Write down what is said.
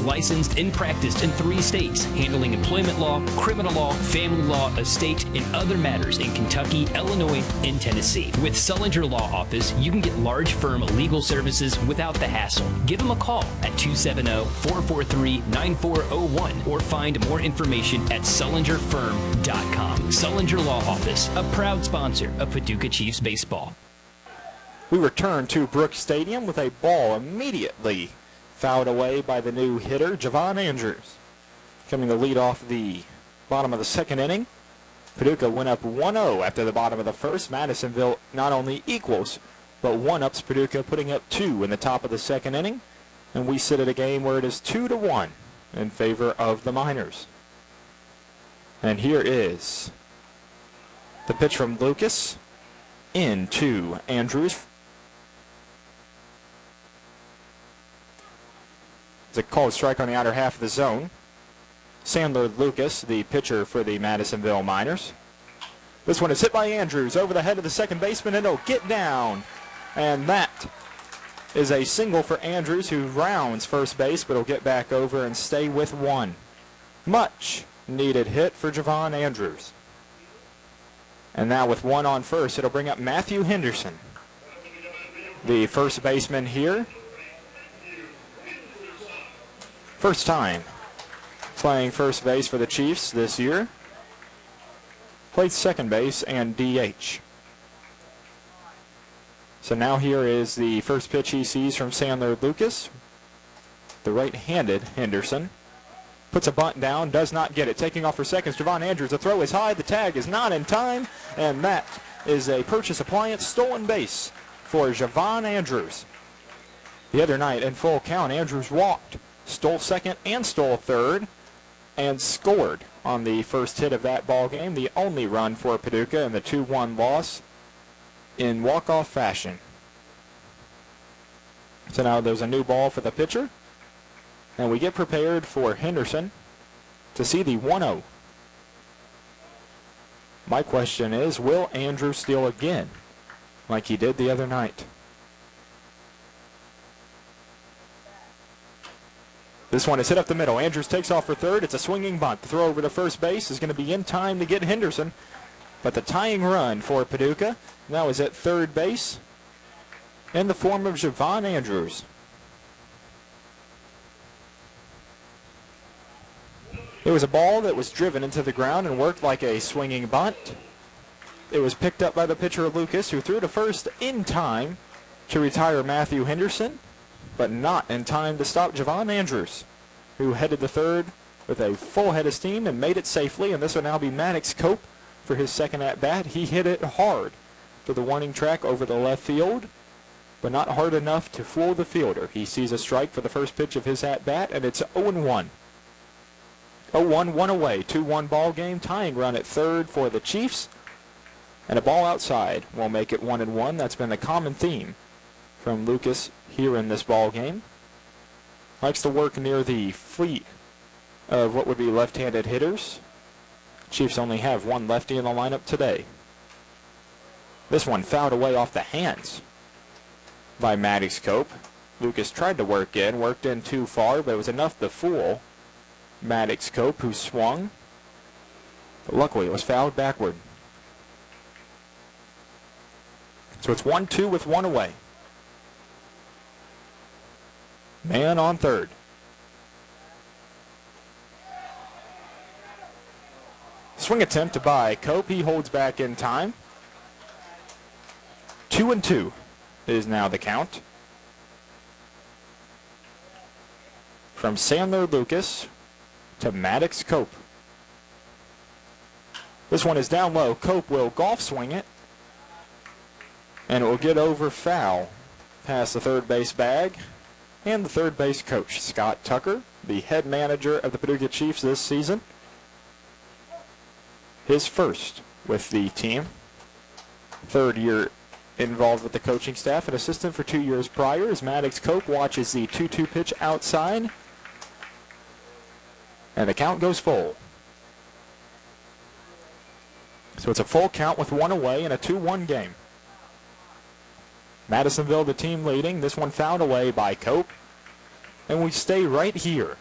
licensed and practiced in 3 states, handling employment law, criminal law, family law, estate, and other matters in Kentucky, Illinois, and Tennessee. With Sullinger Law Office, you can get large firm legal services without the hassle. Give them a call at 270-443-9401 or find more information at sullingerfirm.com. Sullinger Law Office, a proud sponsor of Paducah Chiefs baseball. We return to Brooks Stadium with a ball immediately fouled away by the new hitter, Javon Andrews. Coming to lead off the bottom of the second inning. Paducah went up 1-0 after the bottom of the first. Madisonville not only equals, but one-ups Paducah, putting up 2 in the top of the second inning. And we sit at a game where it is 2-1 in favor of the Miners. And here is the pitch from Lucas into Andrews. It's a called strike on the outer half of the zone. Sandler Lucas, the pitcher for the Madisonville Miners. This one is hit by Andrews over the head of the second baseman, and it'll get down. And that is a single for Andrews, who rounds first base, but will get back over and stay with 1. Much needed hit for Javon Andrews. And now with 1 on first, it'll bring up Matthew Henderson, the first baseman here. First time playing first base for the Chiefs this year. Played second base and DH. So now here is the first pitch he sees from Sandler Lucas. The right-handed Henderson puts a bunt down, does not get it. Taking off for seconds, Javon Andrews. The throw is high, the tag is not in time, and that is a Purchase Appliance stolen base for Javon Andrews. The other night in full count, Andrews walked, stole second and stole third, and scored on the first hit of that ball game. The only run for Paducah in the 2-1 loss in walk-off fashion. So now there's a new ball for the pitcher, and we get prepared for Henderson to see the 1-0. My question is, will Andrews steal again like he did the other night? This one is hit up the middle. Andrews takes off for third. It's a swinging bunt. The throw over to first base is going to be in time to get Henderson. But the tying run for Paducah now is at third base in the form of Javon Andrews. It was a ball that was driven into the ground and worked like a swinging bunt. It was picked up by the pitcher Lucas, who threw to first in time to retire Matthew Henderson, but not in time to stop Javon Andrews, who headed to third with a full head of steam and made it safely. And this will now be Maddox Cope for his second at-bat. He hit it hard to the warning track over the left field, but not hard enough to fool the fielder. He sees a strike for the first pitch of his at-bat, and it's 0-1. 0-1, 1 away, 2-1 ball game. Tying run at third for the Chiefs, and a ball outside will make it 1-1. That's been the common theme from Lucas here in this ball game. Likes to work near the fleet of what would be left-handed hitters. Chiefs only have one lefty in the lineup today. This one fouled away off the hands by Maddox Cope. Lucas tried to work in too far, but it was enough to fool Maddox Cope, who swung. But luckily it was fouled backward. So it's 1-2 with 1 away. Man on third. Swing attempt by Cope. He holds back in time. 2-2 is now the count. From Sandler Lucas to Maddox Cope. This one is down low. Cope will golf swing it, and it will get over foul past the third base bag. And the third base coach, Scott Tucker, the head manager of the Paducah Chiefs this season. His first with the team. Third year involved with the coaching staff. An assistant for 2 years prior, as Maddox Cope watches the 2-2 pitch outside. And the count goes full. So it's a full count with 1 away in a 2-1 game. Madisonville, the team leading. This one fouled away by Cope. And we stay right here